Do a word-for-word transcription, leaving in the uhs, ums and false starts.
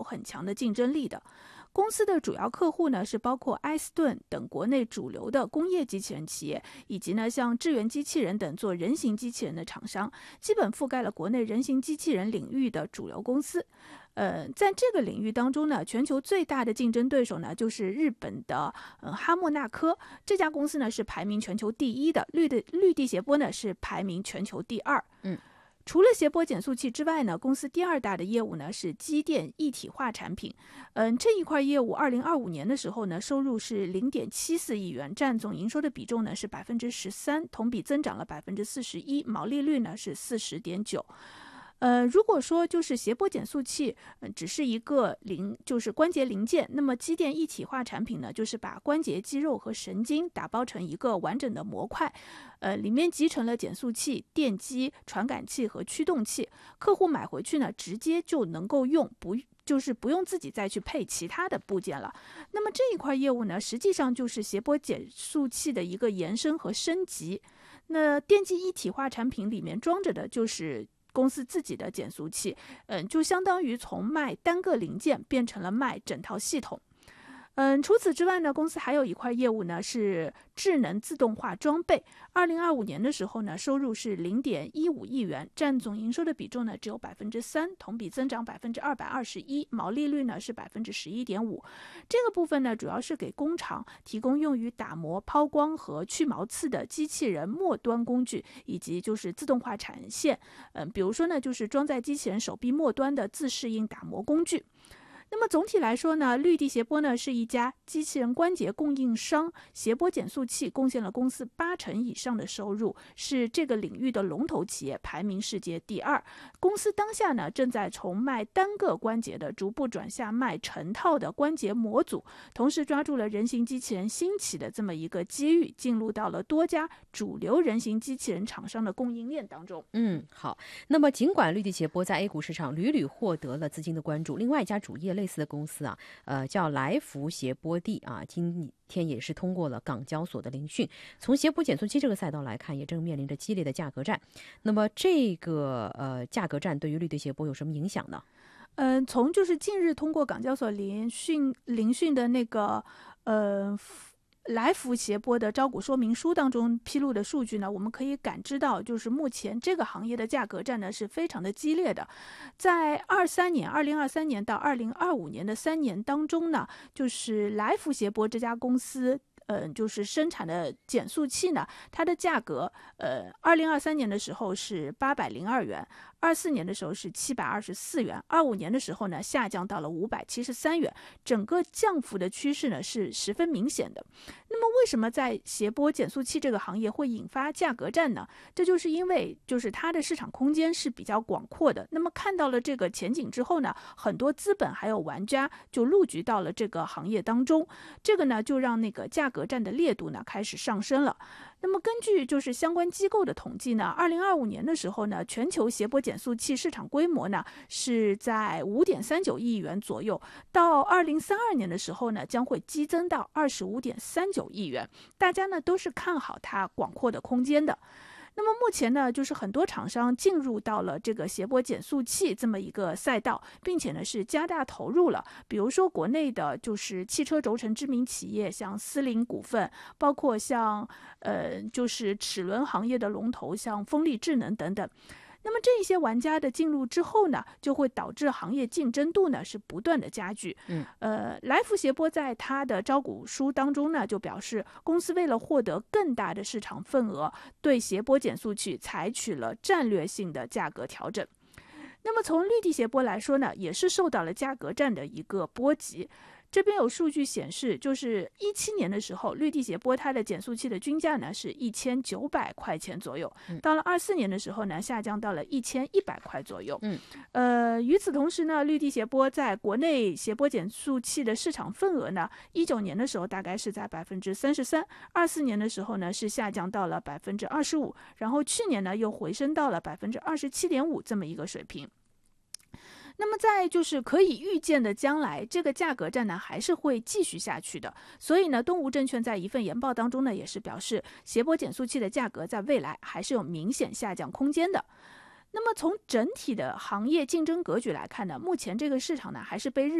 很强的竞争力的。公司的主要客户呢是包括埃斯顿等国内主流的工业机器人企业，以及呢像智源机器人等做人形机器人的厂商，基本覆盖了国内人形机器人领域的主流公司。呃，在这个领域当中呢，全球最大的竞争对手呢就是日本的呃哈莫纳科，这家公司呢是排名全球第一的，绿的绿地协波呢是排名全球第二。 嗯。 除了协波减速器之外呢，公司第二大的业务呢是机电一体化产品。嗯，这一块业务二零二五年的时候呢，收入是零点七四亿元，占总营收的比重呢是百分之十三，同比增长了百分之四十一，毛利率呢是四十点九。呃，如果说就是协波减速器，呃，只是一个零，就是关节零件，那么机电一体化产品呢，就是把关节、肌肉和神经打包成一个完整的模块，呃，里面集成了减速器、电机、传感器和驱动器。客户买回去呢，直接就能够用，不就是不用自己再去配其他的部件了。那么这一块业务呢，实际上就是协波减速器的一个延伸和升级。那电机一体化产品里面装着的就是公司自己的减速器，嗯，就相当于从卖单个零件变成了卖整套系统。嗯，除此之外呢，公司还有一块业务呢是智能自动化装备。二零二五年的时候呢，收入是零点一五亿元，占总营收的比重呢只有百分之三，同比增长百分之二百二十一，毛利率呢是百分之十一点五。这个部分呢，主要是给工厂提供用于打磨、抛光和去毛刺的机器人末端工具，以及就是自动化产线。嗯，比如说呢，就是装在机器人手臂末端的自适应打磨工具。那么总体来说呢，绿地协波呢是一家机器人关节供应商，协波减速器贡献了公司八成以上的收入，是这个领域的龙头企业，排名世界第二。公司当下呢正在从卖单个关节的逐步转向卖成套的关节模组，同时抓住了人形机器人兴起的这么一个机遇，进入到了多家主流人形机器人厂商的供应链当中。 嗯，好。那么尽管绿地协波在 A 股市场屡屡获得了资金的关注，另外一家主业类似的公司啊，呃，叫来福协波地啊，今天也是通过了港交所的聆讯。从协波减速器这个赛道来看，也正面临着激烈的价格战。那么这个呃价格战对于绿地协波有什么影响呢？ 嗯，从就是近日通过港交所聆讯聆讯的那个呃。来福协波的招股说明书当中披露的数据呢，我们可以感知到，就是目前这个行业的价格战呢是非常的激烈的。在二三年、二零二三年到二零二五年的三年当中呢，就是来福协波这家公司。嗯，就是生产的减速器呢，它的价格，呃，二零二三年的时候是八百零二元，二四年的时候是七百二十四元，二五年的时候呢下降到了五百七十三元，整个降幅的趋势呢是十分明显的。那么为什么在协波减速器这个行业会引发价格战呢？这就是因为就是它的市场空间是比较广阔的。那么看到了这个前景之后呢，很多资本还有玩家就入局到了这个行业当中，这个呢就让那个价格战的烈度呢开始上升了。那么根据就是相关机构的统计呢，二零二五年的时候呢，全球协波减速器市场规模呢是在五点三九亿元左右，到二零三二年的时候呢，将会激增到二十五点三九亿元。大家呢都是看好它广阔的空间的。那么目前呢，就是很多厂商进入到了这个协波减速器这么一个赛道，并且呢是加大投入了。比如说国内的就是汽车轴承知名企业，像思凌股份，包括像呃就是齿轮行业的龙头，像风力智能等等。那么这些玩家的进入之后呢，就会导致行业竞争度呢是不断的加剧。 嗯， 呃，来福协波在他的招股书当中呢，就表示公司为了获得更大的市场份额，对协波减速器采取了战略性的价格调整。那么从绿地协波来说呢，也是受到了价格战的一个波及。这边有数据显示，就是一七年的时候，绿地协波它的减速器的均价呢是一千九百块钱左右，到了二四年的时候呢，下降到了一千一百块左右。 嗯， 呃，与此同时呢，绿地协波在国内协波减速器的市场份额呢，一九年的时候大概是在百分之三十三，二四年的时候呢是下降到了百分之二十五，然后去年呢又回升到了百分之二十七点五这么一个水平。那么在就是可以预见的将来，这个价格战呢还是会继续下去的。所以呢，东吴证券在一份研报当中呢，也是表示协波减速器的价格在未来还是有明显下降空间的。那么从整体的行业竞争格局来看呢，目前这个市场呢还是被日